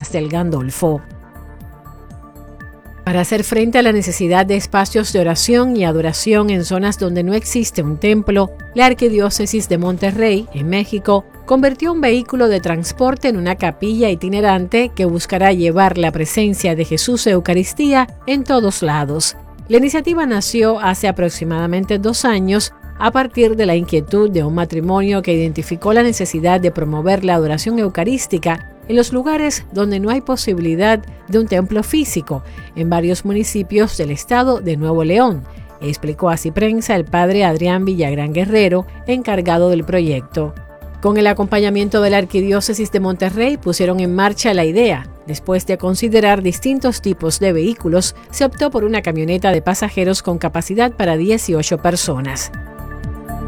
Castel Gandolfo. Para hacer frente a la necesidad de espacios de oración y adoración en zonas donde no existe un templo, la Arquidiócesis de Monterrey, en México, convirtió un vehículo de transporte en una capilla itinerante que buscará llevar la presencia de Jesús Eucaristía en todos lados. La iniciativa nació hace aproximadamente 2 años a partir de la inquietud de un matrimonio que identificó la necesidad de promover la adoración eucarística en los lugares donde no hay posibilidad de un templo físico, en varios municipios del estado de Nuevo León, explicó a Ciprensa el padre Adrián Villagrán Guerrero, encargado del proyecto. Con el acompañamiento de la Arquidiócesis de Monterrey pusieron en marcha la idea. Después de considerar distintos tipos de vehículos, se optó por una camioneta de pasajeros con capacidad para 18 personas.